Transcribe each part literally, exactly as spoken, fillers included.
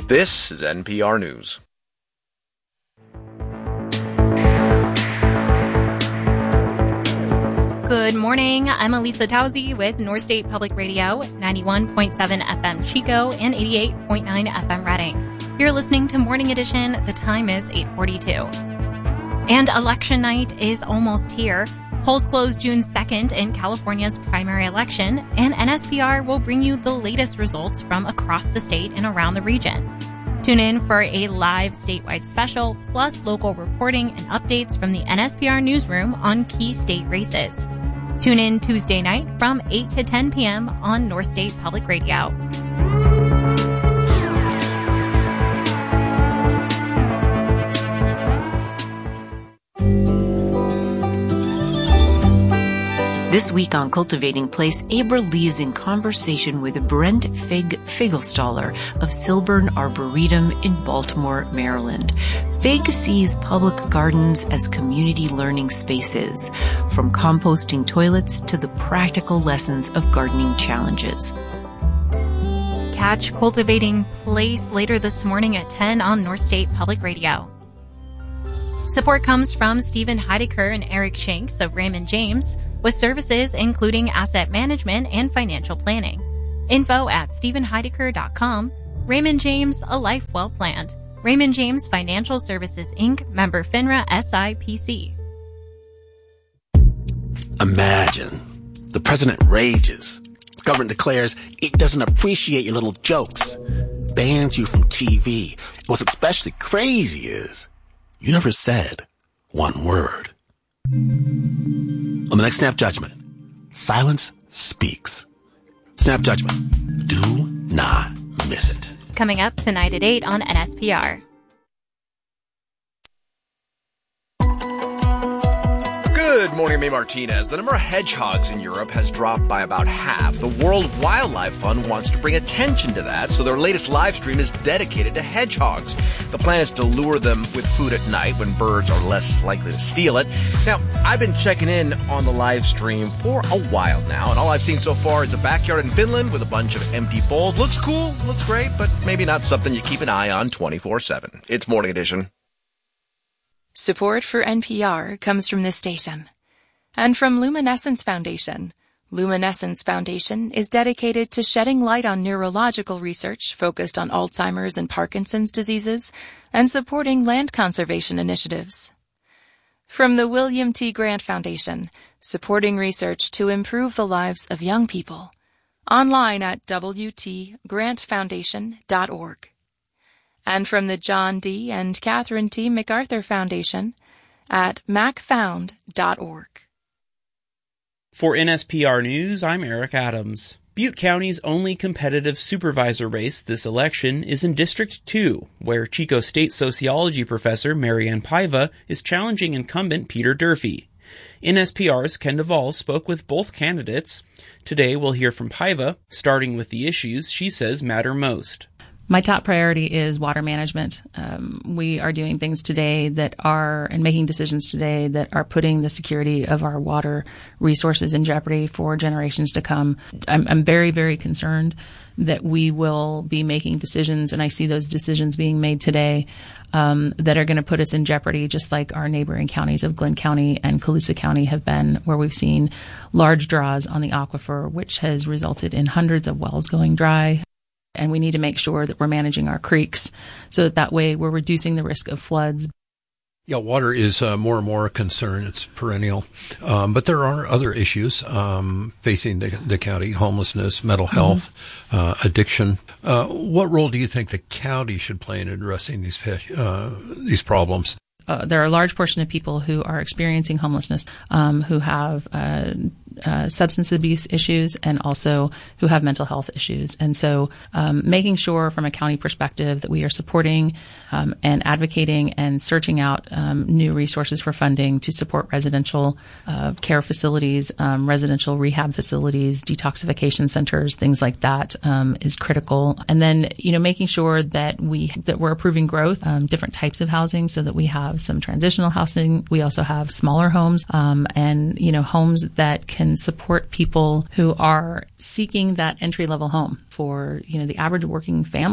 This is N P R News. Good morning. I'm Elisa Tauzi with North State Public Radio, ninety-one point seven F M Chico and eighty-eight point nine F M Reading. You're listening to Morning Edition. The time is eight forty-two. And election night is almost here. Polls close June second in California's primary election, and N S P R will bring you the latest results from across the state and around the region. Tune in for a live statewide special, plus local reporting and updates from the N S P R newsroom on key state races. Tune in Tuesday night from eight to ten p.m. on North State Public Radio. This week on Cultivating Place, Abra Lee's in conversation with Brent Fig Figelstaller of Silburn Arboretum in Baltimore, Maryland. Fig sees public gardens as community learning spaces, from composting toilets to the practical lessons of gardening challenges. Catch Cultivating Place later this morning at ten on North State Public Radio. Support comes from Stephen Heidecker and Eric Shanks of Raymond James, with services including asset management and financial planning. Info at stephen heidecker dot com. Raymond James, a life well planned. Raymond James Financial Services, Incorporated, member FINRA S I P C. Imagine the president rages. The government declares it doesn't appreciate your little jokes. Bans you from T V. What's especially crazy is you never said one word. On the next Snap Judgment, silence speaks. Snap Judgment. Do not miss it. Coming up tonight at eight on N S P R. Good morning, I'm May Martinez. The number of hedgehogs in Europe has dropped by about half. The World Wildlife Fund wants to bring attention to that, so their latest live stream is dedicated to hedgehogs. The plan is to lure them with food at night when birds are less likely to steal it. Now, I've been checking in on the live stream for a while now, and all I've seen so far is a backyard in Finland with a bunch of empty bowls. Looks cool, looks great, but maybe not something you keep an eye on twenty-four seven. It's Morning Edition. Support for N P R comes from this station and from Luminescence Foundation. Luminescence Foundation is dedicated to shedding light on neurological research focused on Alzheimer's and Parkinson's diseases and supporting land conservation initiatives. From the William T. Grant Foundation, supporting research to improve the lives of young people. Online at w t grant foundation dot org. And from the John D. and Catherine T. MacArthur Foundation at mac found dot org. For N S P R News, I'm Eric Adams. Butte County's only competitive supervisor race this election is in District two, where Chico State sociology professor Marianne Paiva is challenging incumbent Peter Durfee. N S P R's Ken Duvall spoke with both candidates. Today we'll hear from Paiva, starting with the issues she says matter most. My top priority is water management. Um, we are doing things today that are, and making decisions today that are putting the security of our water resources in jeopardy for generations to come. I'm, I'm very, very concerned that we will be making decisions, and I see those decisions being made today, um, that are going to put us in jeopardy, just like our neighboring counties of Glenn County and Colusa County have been, where we've seen large draws on the aquifer, which has resulted in hundreds of wells going dry. And we need to make sure that we're managing our creeks so that that way we're reducing the risk of floods. Yeah, water is uh, more and more a concern. It's perennial. Um, but there are other issues um, facing the, the county: homelessness, mental health, mm-hmm. uh, addiction. Uh, what role do you think the county should play in addressing these uh, these problems? Uh, there are a large portion of people who are experiencing homelessness, um, who have uh, uh, substance abuse issues, and also who have mental health issues. And so um, making sure from a county perspective that we are supporting um, and advocating and searching out um, new resources for funding to support residential uh, care facilities, um, residential rehab facilities, detoxification centers, things like that um, is critical. And then, you know, making sure that we that we're approving growth, um, different types of housing, so that we have some transitional housing. We also have smaller homes, um, and, you know, homes that can support people who are seeking that entry level home for, you know, the average working family.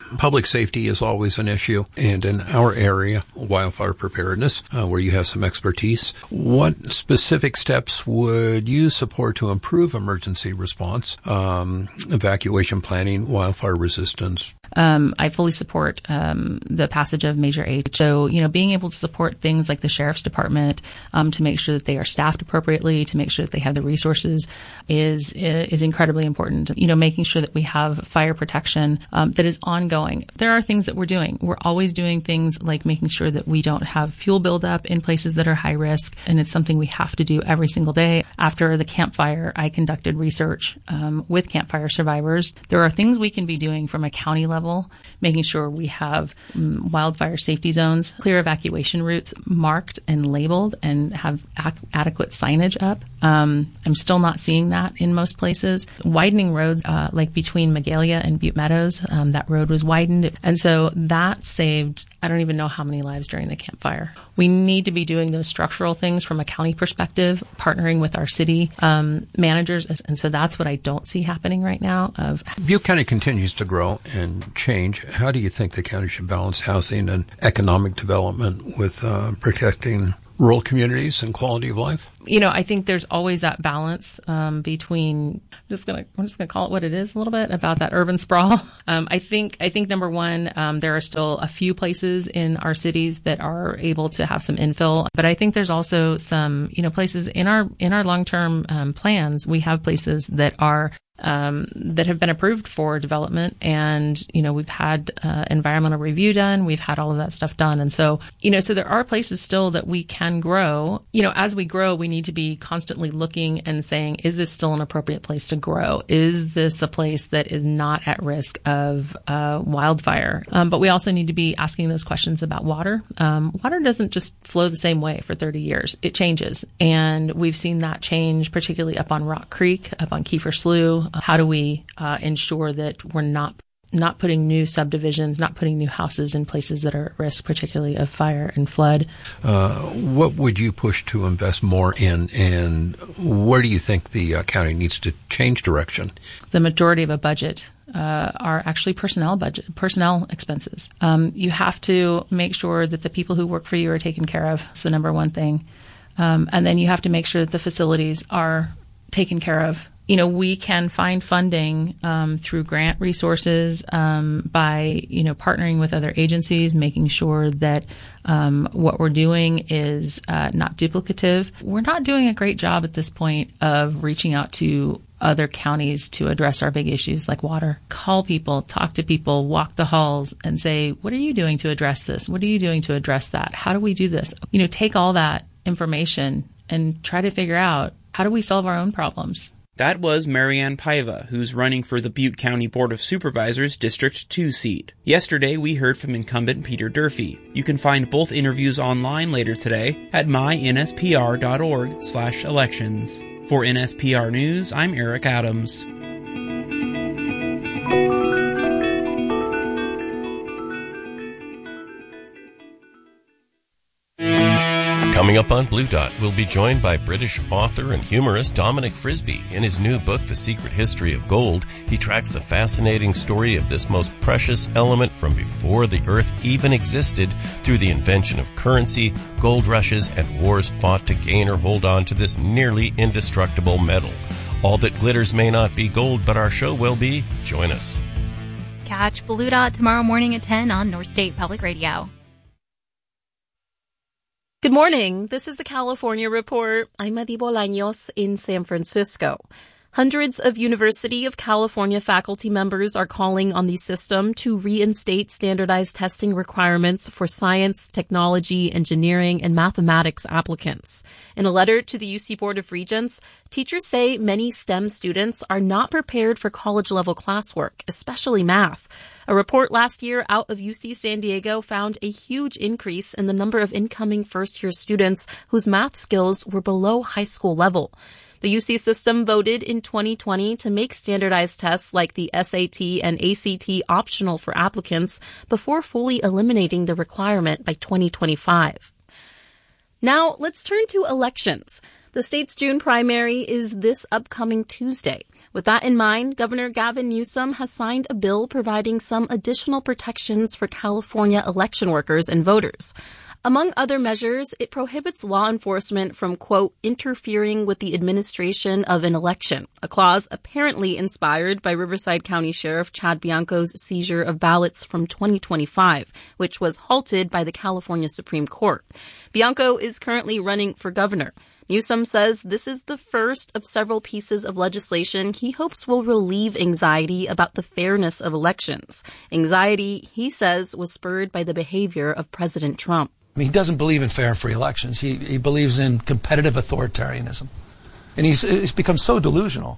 public safety is always an issue. And in our area, wildfire preparedness, uh, where you have some expertise, what specific steps would you support to improve emergency response, um, evacuation planning, wildfire resistance? Um, I fully support um, the passage of Measure H. So, you know, being able to support things like the Sheriff's Department um, to make sure that they are staffed appropriately, to make sure that they have the resources is is incredibly important. You know, making sure that we have fire protection um, that is ongoing. There are things that we're doing. We're always doing things like making sure that we don't have fuel buildup in places that are high risk, and it's something we have to do every single day. After the campfire, I conducted research um, with campfire survivors. There are things we can be doing from a county level, making sure we have um, wildfire safety zones, clear evacuation routes marked and labeled, and have ac- adequate signage up. Um, I'm still not seeing that in most places. Widening roads, uh, like between Magalia and Butte Meadows, um, that road was widened. And so that saved, I don't even know how many lives during the campfire. We need to be doing those structural things from a county perspective, partnering with our city um, managers. And so that's what I don't see happening right now. Of Butte County continues to grow and change. How do you think the county should balance housing and economic development with uh, protecting rural communities and quality of life? You know, I think there's always that balance um, between. I'm just gonna, I'm just gonna call it what it is a little bit about that urban sprawl. Um, I think, I think number one, um, there are still a few places in our cities that are able to have some infill, but I think there's also some, you know, places in our in our long-term um, plans. We have places that are. Um, that have been approved for development, and you know we've had uh, environmental review done, we've had all of that stuff done, and so you know so there are places still that we can grow. You know, as we grow, we need to be constantly looking and saying, is this still an appropriate place to grow? Is this a place that is not at risk of uh, wildfire? Um, but we also need to be asking those questions about water. Um, water doesn't just flow the same way for thirty years; it changes, and we've seen that change, particularly up on Rock Creek, up on Kiefer Slough. How do we uh, ensure that we're not not putting new subdivisions, not putting new houses in places that are at risk, particularly of fire and flood? Uh, what would you push to invest more in, and where do you think the uh, county needs to change direction? The majority of a budget uh, are actually personnel budget, personnel expenses. Um, you have to make sure that the people who work for you are taken care of. It's the number one thing. Um, and then you have to make sure that the facilities are taken care of. You know, we can find funding um, through grant resources um, by, you know, partnering with other agencies, making sure that um, what we're doing is uh, not duplicative. We're not doing a great job at this point of reaching out to other counties to address our big issues like water. Call people, talk to people, walk the halls and say, what are you doing to address this? What are you doing to address that? How do we do this? You know, take all that information and try to figure out, how do we solve our own problems? That was Marianne Paiva, who's running for the Butte County Board of Supervisors District two seat. Yesterday, we heard from incumbent Peter Durfee. You can find both interviews online later today at my N S P R dot org slash elections. For N S P R News, I'm Eric Adams. Coming up on Blue Dot, we'll be joined by British author and humorist Dominic Frisby. In his new book, The Secret History of Gold, he tracks the fascinating story of this most precious element from before the Earth even existed through the invention of currency, gold rushes, and wars fought to gain or hold on to this nearly indestructible metal. All that glitters may not be gold, but our show will be. Join us. Catch Blue Dot tomorrow morning at ten on North State Public Radio. Good morning. This is the California Report. I'm Adi Bolaños in San Francisco. Hundreds of University of California faculty members are calling on the system to reinstate standardized testing requirements for science, technology, engineering, and mathematics applicants. In a letter to the U C Board of Regents, teachers say many STEM students are not prepared for college-level classwork, especially math. A report last year out of U C San Diego found a huge increase in the number of incoming first-year students whose math skills were below high school level. The U C system voted in twenty twenty to make standardized tests like the S A T and A C T optional for applicants before fully eliminating the requirement by twenty twenty-five. Now, let's turn to elections. The state's June primary is this upcoming Tuesday. With that in mind, Governor Gavin Newsom has signed a bill providing some additional protections for California election workers and voters. Among other measures, it prohibits law enforcement from, quote, interfering with the administration of an election, a clause apparently inspired by Riverside County Sheriff Chad Bianco's seizure of ballots from twenty twenty-five, which was halted by the California Supreme Court. Bianco is currently running for governor. Newsom says this is the first of several pieces of legislation he hopes will relieve anxiety about the fairness of elections. Anxiety, he says, was spurred by the behavior of President Trump. I mean, he doesn't believe in fair and free elections. He he believes in competitive authoritarianism. And he's, he's become so delusional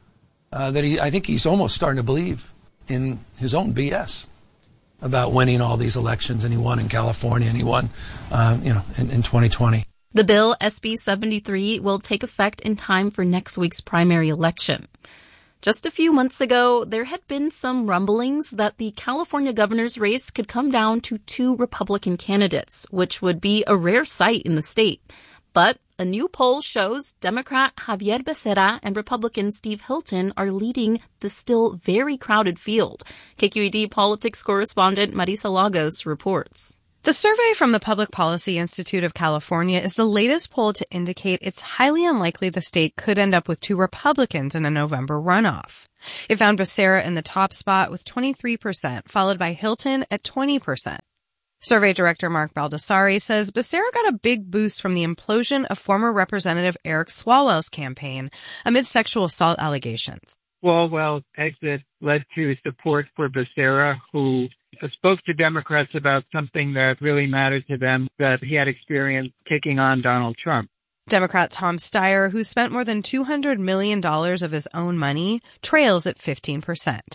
uh, that he I think he's almost starting to believe in his own B S about winning all these elections. And he won in California, and he won, um, you know, in, in twenty twenty. The bill, S B seventy-three, will take effect in time for next week's primary election. Just a few months ago, there had been some rumblings that the California governor's race could come down to two Republican candidates, which would be a rare sight in the state. But a new poll shows Democrat Javier Becerra and Republican Steve Hilton are leading the still very crowded field. K Q E D politics correspondent Marisa Lagos reports. The survey from the Public Policy Institute of California is the latest poll to indicate it's highly unlikely the state could end up with two Republicans in a November runoff. It found Becerra in the top spot with twenty-three percent, followed by Hilton at twenty percent. Survey director Mark Baldessari says Becerra got a big boost from the implosion of former Representative Eric Swalwell's campaign amid sexual assault allegations. Swalwell's exit led to support for Becerra, who spoke to Democrats about something that really mattered to them, that he had experience taking on Donald Trump. Democrat Tom Steyer, who spent more than two hundred million dollars of his own money, trails at fifteen percent.